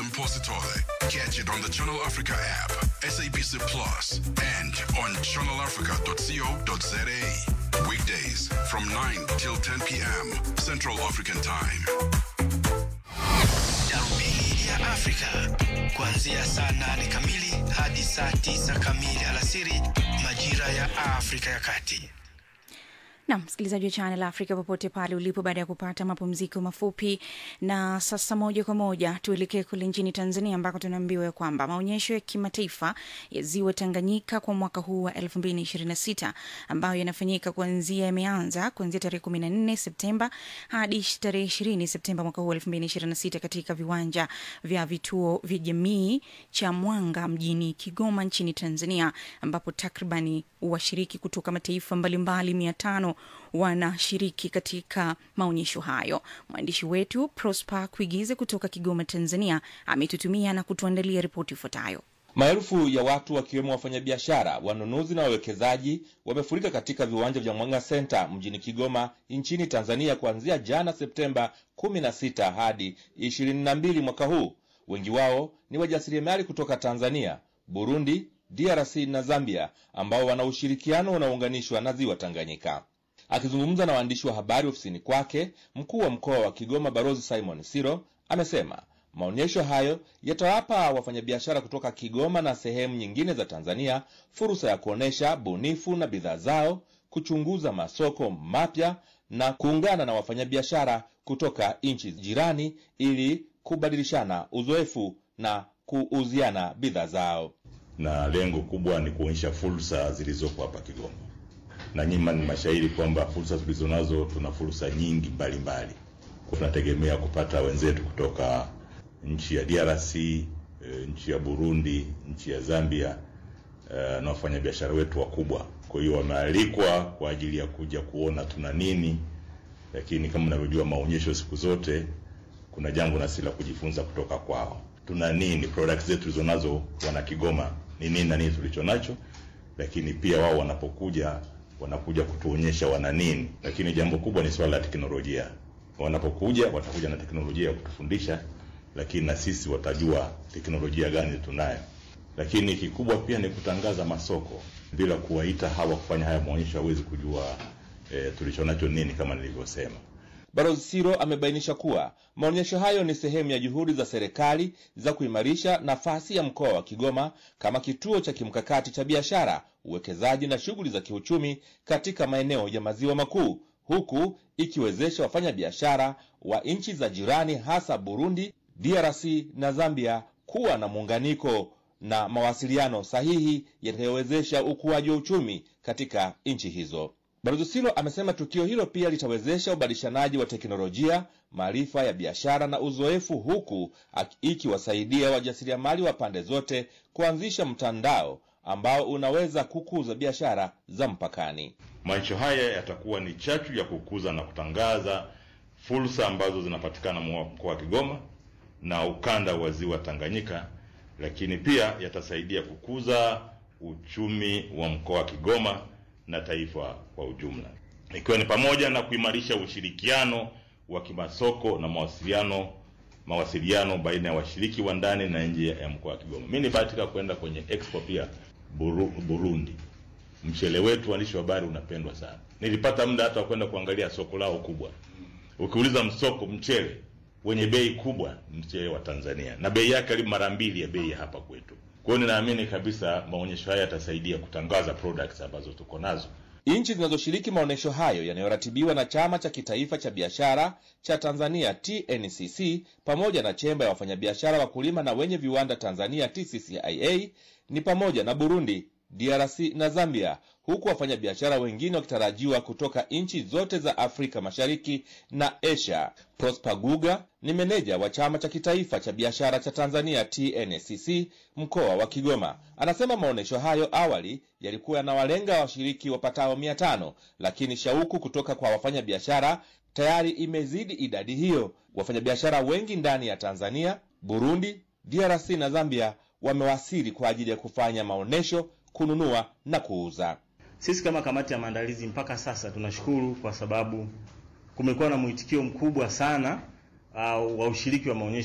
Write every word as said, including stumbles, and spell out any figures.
Mpositole. Catch it on the Channel Africa app, S A B C Plus, and on channel africa dot co dot za. Weekdays from nine till ten p.m. Central African Time. Darubini ya Afrika, kuanzia saa nane kamili hadi saa tisa kamili alasiri majira ya Afrika ya Kati. Na msikilizaji wa Channel Africa popote pale ulipo, baada ya kupata mapumziko mafupi, na sasa moja kwa moja tuelekee kule nchini Tanzania ambako tunaambiwa kwamba maonyesho ya kimataifa ya Ziwa Tanganyika kwa mwaka huu wa elfu mbili ishirini na sita ambayo yanafanyika kuanzia yameanza kuanzia tarehe kumi na nne Septemba hadi tarehe ishirini Septemba mwaka huu wa elfu mbili ishirini na sita katika viwanja vya vituo vya jamii cha Mwanga mjini Kigoma nchini Tanzania, ambapo takribani washiriki kutoka mataifa mbalimbali mia tano wanashiriki katika maonyesho hayo. Mwandishi wetu Prosper Kuigize kutoka Kigoma Tanzania ametutumia na kutuandalia ripoti ifuatayo. Maelfu ya watu wakiwemo wafanyabiashara, wanunuzi na wawekezaji wamefurika katika viwanja vya Mwanga Center mjini Kigoma nchini Tanzania kuanzia jana Septemba kumi na sita hadi ishirini na mbili mwaka huu. Wengi wao ni wajasiriamali kutoka Tanzania, Burundi, D R C na Zambia ambao wana ushirikiano unaounganishwa na Ziwa Tanganyika. Akizungumza na waandishi wa habari ofisini kwake, mkuu wa mkoa wa Kigoma Balozi Simon Siro amesema maonyesho hayo yatawapa wafanyabiashara kutoka Kigoma na sehemu nyingine za Tanzania fursa ya kuonesha bunifu na bidhaa zao, kuchunguza masoko mapya na kuungana na wafanyabiashara kutoka nchi jirani ili kubadilishana uzoefu na kuuziana bidhaa zao. Na lengo kubwa ni kuonyesha fursa zilizopo hapa Kigoma. Na nyinyi ni mashahidi kwamba fursa tulizonazo, tuna fursa nyingi mbalimbali. Tunategemea kupata wenzetu kutoka nchi ya D R C, nchi ya Burundi, nchi ya Zambia na wafanyabiashara wetu wakubwa. Kwa hiyo wamealikwa kwa ajili ya kuja kuona tuna nini, lakini kama mnavyojua maonyesho siku zote kuna jambo na sila kujifunza kutoka kwao. Tuna nini, products zetu tulizonazo wana Kigoma ni nini na nini tulichonacho, lakini pia wao wanapokuja wanakuja kutuonyesha wana nini. Lakini jambo kubwa ni swala la teknolojia. Wanapokuja watakuja na teknolojia ya kutufundisha, lakini na sisi watajua teknolojia gani tunayo. Lakini kikubwa pia ni kutangaza masoko. Bila kuwaita hawa kufanya haya maonyesho hawezi kujua e, tulichonacho nini kama nilivyosema. Balozi Siro amebainisha kuwa maonyesho hayo ni sehemu ya juhudi za serikali za kuimarisha nafasi ya mkoa wa Kigoma kama kituo cha kimkakati cha biashara, uwekezaji na shughuli za kiuchumi katika maeneo ya Maziwa Makuu, huku ikiwezesha wafanyabiashara wa nchi za jirani hasa Burundi, D R C na Zambia kuwa na muunganiko na mawasiliano sahihi yatakayowezesha ukuaji wa uchumi katika nchi hizo. Balozi Silo amesema tukio hilo pia litawezesha ubadilishanaji wa teknolojia, maarifa ya biashara na uzoefu, huku ikiwasaidia wajasiriamali wa pande zote kuanzisha mtandao ambao unaweza kukuza biashara za mpakani. Maonyesho haya yatakuwa ni chachu ya kukuza na kutangaza fursa ambazo zinapatikana mkoa wa Kigoma na ukanda wa Ziwa Tanganyika, lakini pia yatasaidia kukuza uchumi wa mkoa wa Kigoma na taifa kwa ujumla, ikiwa ni pamoja na kuimarisha ushirikiano wa kimasoko na mawasiliano mawasiliano baina ya washiriki wa ndani na nje ya mkoa wa Kigoma. Mimi nibahatika kwenda kwenye expo pia Buru, Burundi. Mchele wetu waandishi wa habari unapendwa sana. Nilipata muda hata kwenda kuangalia soko lao kubwa. Ukiuliza msoko mchele wenye bei kubwa, mchele wa Tanzania, na bei yake karibu mara mbili ya bei hapa kwetu. Kwa hiyo ninaamini kabisa maonyesho haya yatasaidia kutangaza products ambazo tuko nazo. Nchi zinazoshiriki maonyesho hayo yanayoratibiwa na Chama cha Kitaifa cha Biashara cha Tanzania T N C C pamoja na Chemba ya Wafanyabiashara Wakulima na Wenye Viwanda Tanzania T C C I A ni pamoja na Burundi, D R C na Zambia, huku wafanyabiashara wengine wakitarajiwa kutoka nchi zote za Afrika Mashariki na Asia. Prosper Guga ni meneja wa Chama cha Kitaifa cha Biashara cha Tanzania T N C C mkoa wa Kigoma. Anasema maonesho hayo awali yalikuwa yanawalenga washiriki wapatao mia tano, lakini shauku kutoka kwa wafanyabiashara tayari imezidi idadi hiyo. Wafanyabiashara wengi ndani ya Tanzania, Burundi, D R C na Zambia wamewasili kwa ajili ya kufanya maonesho, kununua na kuuza. Sisi kama kamati ya maandalizi mpaka sasa tunashukuru kwa sababu kumekuwa na mwitikio mkubwa sana uh, wa ushiriki wa maonyesho